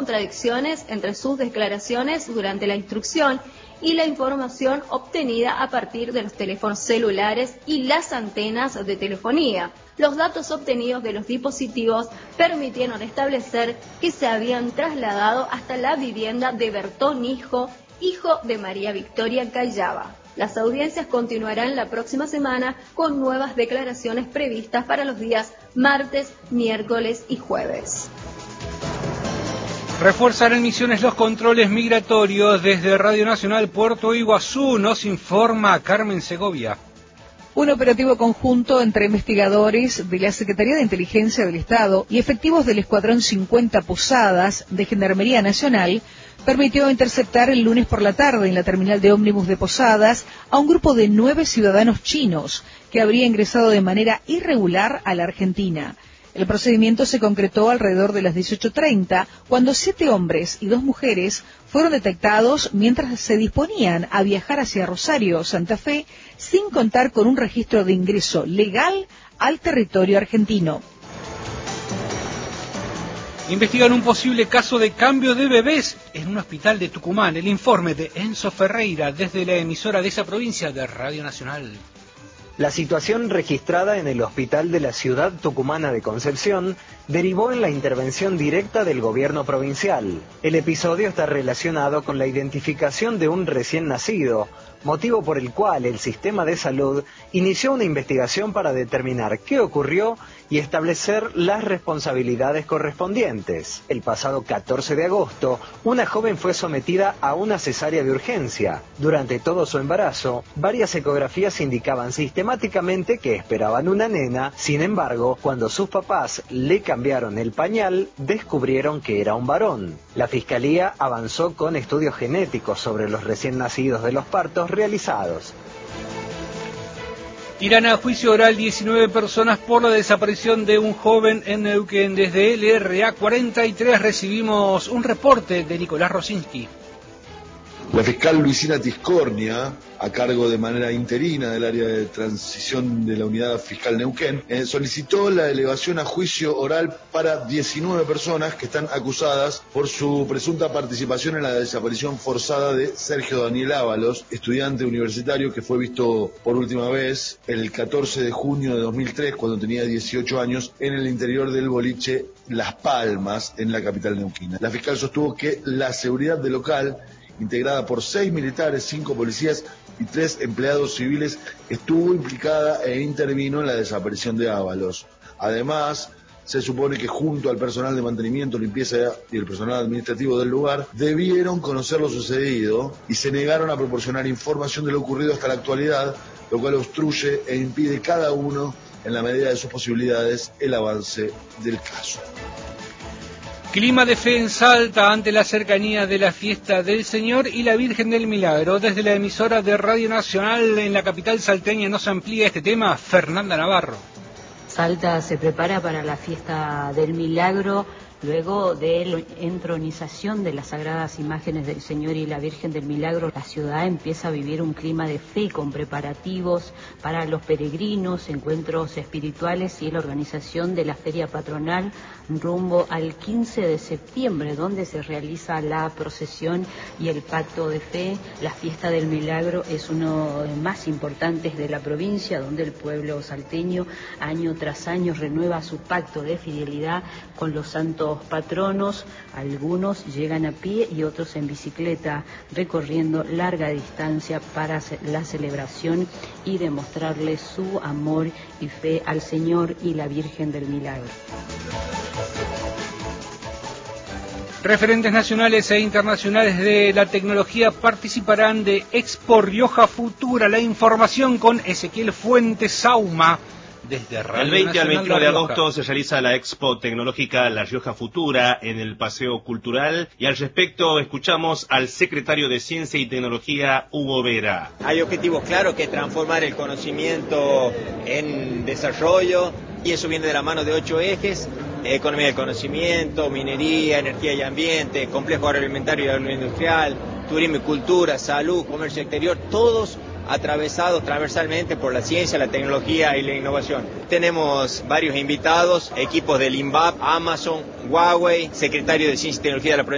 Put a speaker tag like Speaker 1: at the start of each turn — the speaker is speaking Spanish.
Speaker 1: contradicciones entre sus declaraciones durante la instrucción y la información obtenida a partir de los teléfonos celulares y las antenas de telefonía. Los datos obtenidos de los dispositivos permitieron establecer que se habían trasladado hasta la vivienda de Bertón Hijo de María Victoria Callaba. Las audiencias continuarán la próxima semana con nuevas declaraciones previstas para los días martes, miércoles y jueves.
Speaker 2: Refuerzan en Misiones los controles migratorios desde Radio Nacional Puerto Iguazú, nos informa Carmen Segovia.
Speaker 3: Un operativo conjunto entre investigadores de la Secretaría de Inteligencia del Estado y efectivos del Escuadrón 50 Posadas de Gendarmería Nacional permitió interceptar el lunes por la tarde en la terminal de ómnibus de Posadas a un grupo de 9 ciudadanos chinos que habría ingresado de manera irregular a la Argentina. El procedimiento se concretó alrededor de las 18:30, cuando 7 hombres y 2 mujeres fueron detectados mientras se disponían a viajar hacia Rosario, Santa Fe, sin contar con un registro de ingreso legal al territorio argentino.
Speaker 2: Investigan un posible caso de cambio de bebés en un hospital de Tucumán. El informe de Enzo Ferreira desde la emisora de esa provincia de Radio Nacional.
Speaker 4: La situación registrada en el hospital de la ciudad tucumana de Concepción derivó en la intervención directa del gobierno provincial. El episodio está relacionado con la identificación de un recién nacido, motivo por el cual el sistema de salud inició una investigación para determinar qué ocurrió y establecer las responsabilidades correspondientes. El pasado 14 de agosto, una joven fue sometida a una cesárea de urgencia. Durante todo su embarazo, varias ecografías indicaban sistemáticamente que esperaban una nena. Sin embargo, cuando sus papás le cambiaron el pañal, descubrieron que era un varón. La Fiscalía avanzó con estudios genéticos sobre los recién nacidos de los partos realizados.
Speaker 2: Irán a juicio oral 19 personas por la desaparición de un joven en Neuquén. Desde LRA 43 recibimos un reporte de Nicolás Rosinski.
Speaker 5: La fiscal Luisina Tiscornia, a cargo de manera interina del área de transición de la unidad fiscal Neuquén, solicitó la elevación a juicio oral para 19 personas que están acusadas por su presunta participación en la desaparición forzada de Sergio Daniel Ábalos, estudiante universitario que fue visto por última vez el 14 de junio de 2003, cuando tenía 18 años, en el interior del boliche Las Palmas, en la capital neuquina. La fiscal sostuvo que la seguridad del local, integrada por 6 militares, 5 policías y 3 empleados civiles, estuvo implicada e intervino en la desaparición de Ábalos. Además, se supone que junto al personal de mantenimiento, limpieza y el personal administrativo del lugar debieron conocer lo sucedido y se negaron a proporcionar información de lo ocurrido hasta la actualidad, lo cual obstruye e impide cada uno, en la medida de sus posibilidades, el avance del caso.
Speaker 2: Clima de fe en Salta ante la cercanía de la fiesta del Señor y la Virgen del Milagro. Desde la emisora de Radio Nacional en la capital salteña nos amplía este tema Fernanda Navarro.
Speaker 6: Salta se prepara para la fiesta del Milagro luego de la entronización de las sagradas imágenes del Señor y la Virgen del Milagro. La ciudad empieza a vivir un clima de fe con preparativos para los peregrinos, encuentros espirituales y la organización de la feria patronal rumbo al 15 de septiembre, donde se realiza la procesión y el pacto de fe. La fiesta del Milagro es uno de los más importantes de la provincia, donde el pueblo salteño año tras año renueva su pacto de fidelidad con los santos patronos. Algunos llegan a pie y otros en bicicleta, recorriendo larga distancia para la celebración y demostrarle su amor y fe al Señor y la Virgen del Milagro.
Speaker 2: Referentes nacionales e internacionales de la tecnología participarán de Expo Rioja Futura. La información con Ezequiel Fuentes Sauma. Desde Radio
Speaker 7: Del 20
Speaker 2: Nacional
Speaker 7: al 21 de agosto
Speaker 2: Rioja
Speaker 7: se realiza la Expo Tecnológica La Rioja Futura en el Paseo Cultural y al respecto escuchamos al secretario de Ciencia y Tecnología, Hugo Vera.
Speaker 8: Hay objetivos claros que es transformar el conocimiento en desarrollo y eso viene de la mano de 8 ejes: economía del conocimiento, minería, energía y ambiente, complejo agroalimentario y agroindustrial, turismo y cultura, salud, comercio exterior, todos atravesados transversalmente por la ciencia, la tecnología y la innovación. Tenemos varios invitados, equipos del INVAP, Amazon, Huawei, secretario de Ciencia y Tecnología de la provincia